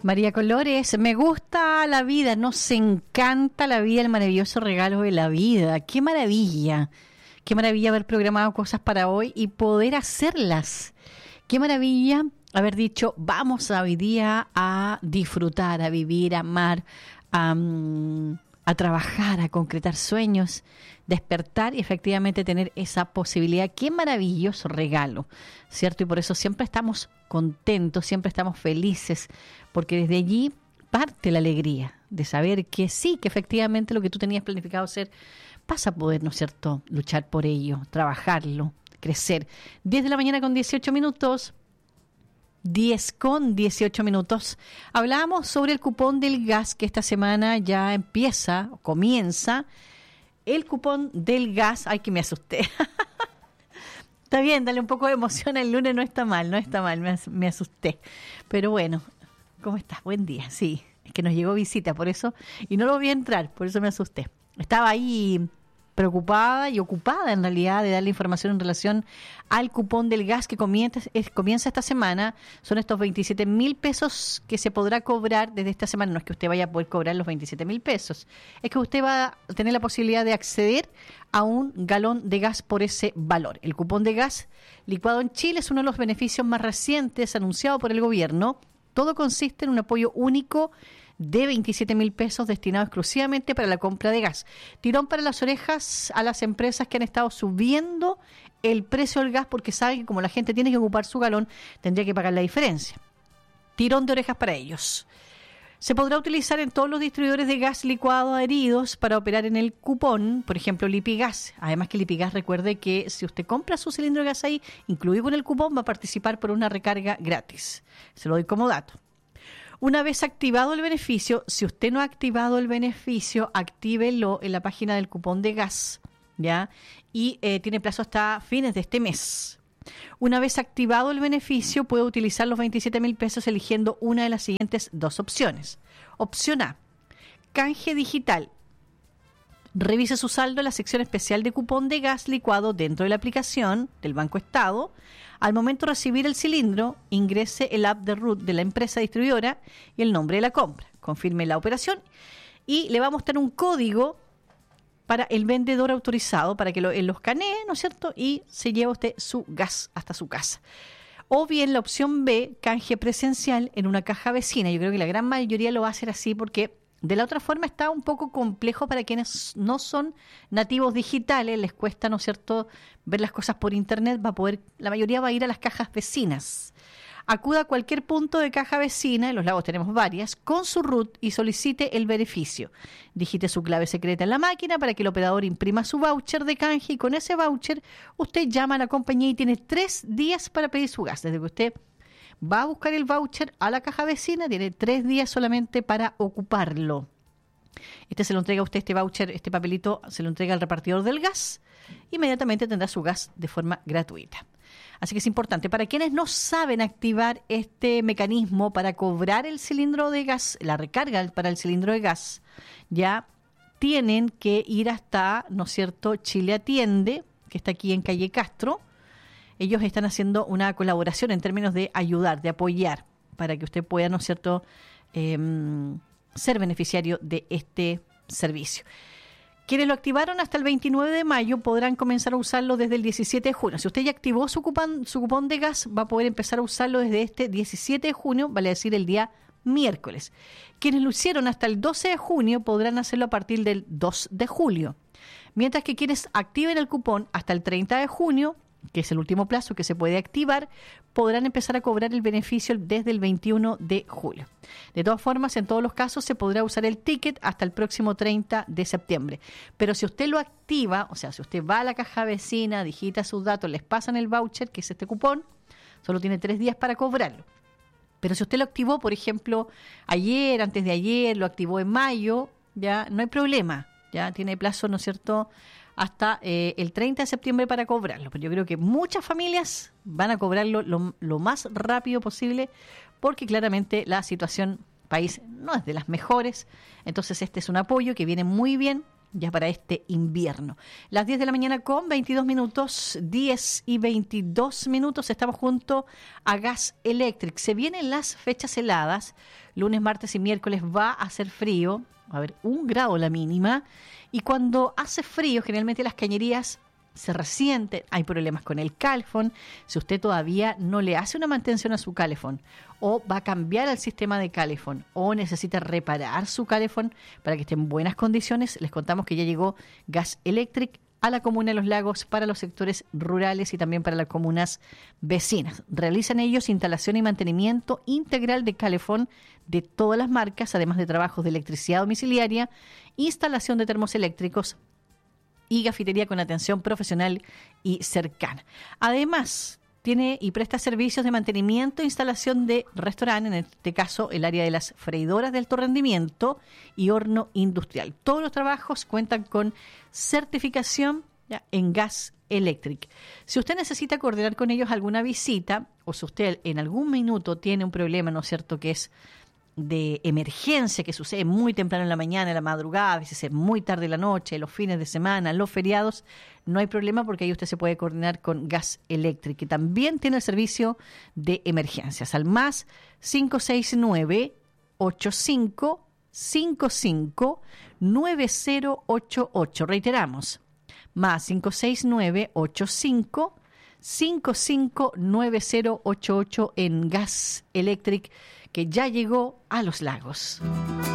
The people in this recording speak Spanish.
María Colores, me gusta la vida, nos encanta la vida, el maravilloso regalo de la vida. ¡Qué maravilla! Qué maravilla haber programado cosas para hoy y poder hacerlas. Qué maravilla haber dicho, vamos a hoy día a disfrutar, a vivir, a amar, a trabajar, a concretar sueños, despertar y efectivamente tener esa posibilidad. Qué maravilloso regalo, ¿cierto? Y por eso siempre estamos contentos, siempre estamos felices, porque desde allí parte la alegría de saber que sí, que efectivamente lo que tú tenías planificado hacer, vas a poder, ¿no es cierto?, luchar por ello, trabajarlo, crecer. 10 de la mañana con 18 minutos. 10 con 18 minutos. Hablábamos sobre el cupón del gas que esta semana ya comienza. El cupón del gas. Ay, que me asusté. Está bien, dale un poco de emoción el lunes, no está mal, me asusté. Pero bueno, ¿cómo estás? Buen día. Sí, es que nos llegó visita, por eso, y no lo vi entrar, por eso me asusté. Estaba ahí preocupada y ocupada en realidad de darle información en relación al cupón del gas que comienza esta semana. Son estos 27.000 pesos que se podrá cobrar desde esta semana. No es que usted vaya a poder cobrar los 27.000 pesos, es que usted va a tener la posibilidad de acceder a un galón de gas por ese valor. El cupón de gas licuado en Chile es uno de los beneficios más recientes anunciado por el gobierno. Todo consiste en un apoyo único de 27.000 pesos destinado exclusivamente para la compra de gas. Tirón para las orejas a las empresas que han estado subiendo el precio del gas porque saben que como la gente tiene que ocupar su galón, tendría que pagar la diferencia. Tirón de orejas para ellos. Se podrá utilizar en todos los distribuidores de gas licuado adheridos para operar en el cupón, por ejemplo, Lipigas. Además que Lipigas, recuerde que si usted compra su cilindro de gas ahí, incluido con el cupón, va a participar por una recarga gratis. Se lo doy como dato. Una vez activado el beneficio, si usted no ha activado el beneficio, actívelo en la página del cupón de gas, ¿ya? Y tiene plazo hasta fines de este mes. Una vez activado el beneficio, puede utilizar los 27.000 pesos eligiendo una de las siguientes dos opciones. Opción A, canje digital. Revise su saldo en la sección especial de cupón de gas licuado dentro de la aplicación del Banco Estado. Al momento de recibir el cilindro, ingrese el app de root de la empresa distribuidora y el nombre de la compra. Confirme la operación y le va a mostrar un código para el vendedor autorizado para que lo escanee, ¿no es cierto? Y se lleva usted su gas hasta su casa. O bien la opción B, canje presencial en una caja vecina. Yo creo que la gran mayoría lo va a hacer así porque de la otra forma está un poco complejo para quienes no son nativos digitales, les cuesta, ¿no es cierto?, ver las cosas por internet, la mayoría va a ir a las cajas vecinas. Acuda a cualquier punto de caja vecina, en Los Lagos tenemos varias, con su RUT y solicite el beneficio. Digite su clave secreta en la máquina para que el operador imprima su voucher de canje y con ese voucher usted llama a la compañía y tiene 3 días para pedir su gas. Desde que usted va a buscar el voucher a la caja vecina, tiene 3 días solamente para ocuparlo. Se lo entrega a usted, este voucher, este papelito, se lo entrega al repartidor del gas. Inmediatamente tendrá su gas de forma gratuita. Así que es importante. Para quienes no saben activar este mecanismo para cobrar el cilindro de gas, la recarga para el cilindro de gas, ya tienen que ir hasta, ¿no es cierto?, Chile Atiende, que está aquí en calle Castro. Ellos están haciendo una colaboración en términos de ayudar, de apoyar, para que usted pueda, ¿no es cierto?, ser beneficiario de este servicio. Quienes lo activaron hasta el 29 de mayo podrán comenzar a usarlo desde el 17 de junio. Si usted ya activó su cupón de gas, va a poder empezar a usarlo desde este 17 de junio, vale decir el día miércoles. Quienes lo hicieron hasta el 12 de junio podrán hacerlo a partir del 2 de julio. Mientras que quienes activen el cupón hasta el 30 de junio, que es el último plazo que se puede activar, podrán empezar a cobrar el beneficio desde el 21 de julio. De todas formas, en todos los casos se podrá usar el ticket hasta el próximo 30 de septiembre. Pero si usted lo activa, o sea, si usted va a la caja vecina, digita sus datos, les pasan el voucher, que es este cupón, solo tiene 3 días para cobrarlo. Pero si usted lo activó, por ejemplo, ayer, antes de ayer, lo activó en mayo, ya no hay problema, ya tiene plazo, ¿no es cierto?, hasta el 30 de septiembre para cobrarlo. Pero yo creo que muchas familias van a cobrarlo lo más rápido posible porque claramente la situación país no es de las mejores. Entonces este es un apoyo que viene muy bien ya para este invierno. Las 10 de la mañana con 22 minutos, 10 y 22 minutos, estamos junto a Gas Electric. Se vienen las fechas heladas, lunes, martes y miércoles va a hacer frío, va a haber 1 grado la mínima, y cuando hace frío generalmente las cañerías se resienten, hay problemas con el calefón. Si usted todavía no le hace una mantención a su calefón o va a cambiar al sistema de calefón o necesita reparar su calefón para que esté en buenas condiciones, les contamos que ya llegó Gas Electric a la comuna de Los Lagos para los sectores rurales y también para las comunas vecinas. Realizan ellos instalación y mantenimiento integral de calefón de todas las marcas, además de trabajos de electricidad domiciliaria, instalación de termos eléctricos y gafitería con atención profesional y cercana. Además, tiene y presta servicios de mantenimiento e instalación de restaurante, en este caso el área de las freidoras de alto rendimiento y horno industrial. Todos los trabajos cuentan con certificación en Gas Electric. Si usted necesita coordinar con ellos alguna visita, o si usted en algún minuto tiene un problema, ¿no es cierto?, que es de emergencia, que sucede muy temprano en la mañana, en la madrugada, a veces es muy tarde en la noche, los fines de semana, los feriados, no hay problema porque ahí usted se puede coordinar con Gas Electric, que también tiene el servicio de emergencias. Al más 569-8555-9088. Reiteramos, más 569-8555-9088 en Gas Electric, que ya llegó a Los Lagos.